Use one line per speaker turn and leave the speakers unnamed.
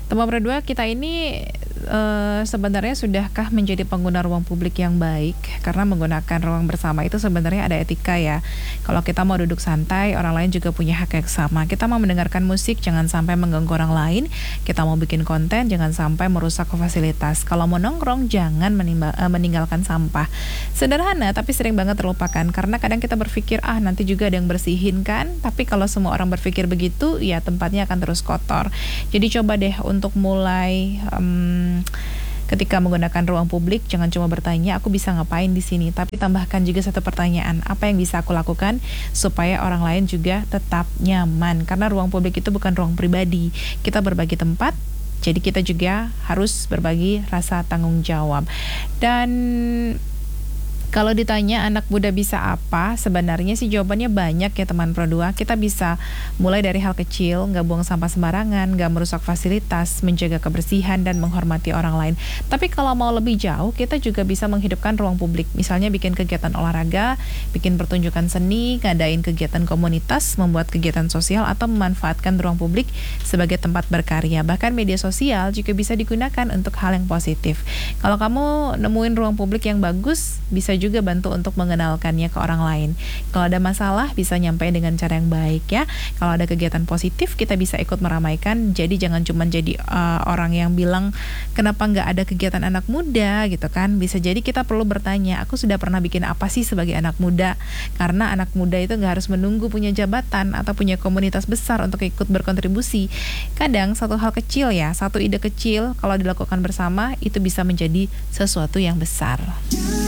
Teman berdua kita ini sebenarnya sudahkah menjadi pengguna ruang publik yang baik? Karena menggunakan ruang bersama itu sebenarnya ada etika ya. Kalau kita mau duduk santai, orang lain juga punya hak yang sama. Kita mau mendengarkan musik, jangan sampai mengganggu orang lain. Kita mau bikin konten, jangan sampai merusak fasilitas. Kalau mau nongkrong, jangan meninggalkan sampah. Sederhana, tapi sering banget terlupakan. Karena kadang kita berpikir, nanti juga ada yang bersihin kan? Tapi kalau semua orang berpikir begitu, ya tempatnya akan terus kotor. Jadi coba deh untuk mulai ketika menggunakan ruang publik, jangan cuma bertanya, aku bisa ngapain di sini, tapi tambahkan juga satu pertanyaan, apa yang bisa aku lakukan supaya orang lain juga tetap nyaman. Karena ruang publik itu bukan ruang pribadi, kita berbagi tempat, jadi kita juga harus berbagi rasa tanggung jawab. Dan kalau ditanya anak muda bisa apa, sebenarnya sih jawabannya banyak ya teman Pro 2. Kita bisa mulai dari hal kecil, nggak buang sampah sembarangan, nggak merusak fasilitas, menjaga kebersihan dan menghormati orang lain. Tapi kalau mau lebih jauh, kita juga bisa menghidupkan ruang publik. Misalnya bikin kegiatan olahraga, bikin pertunjukan seni, ngadain kegiatan komunitas, membuat kegiatan sosial atau memanfaatkan ruang publik sebagai tempat berkarya. Bahkan media sosial juga bisa digunakan untuk hal yang positif. Kalau kamu nemuin ruang publik yang bagus, bisa juga bantu untuk mengenalkannya ke orang lain. Kalau ada masalah, bisa nyampein dengan cara yang baik ya. Kalau ada kegiatan positif, kita bisa ikut meramaikan. Jadi jangan cuma jadi orang yang bilang, kenapa nggak ada kegiatan anak muda gitu kan. Bisa jadi kita perlu bertanya, aku sudah pernah bikin apa sih sebagai anak muda? Karena anak muda itu nggak harus menunggu punya jabatan atau punya komunitas besar untuk ikut berkontribusi. Kadang satu hal kecil ya, satu ide kecil, kalau dilakukan bersama, itu bisa menjadi sesuatu yang besar.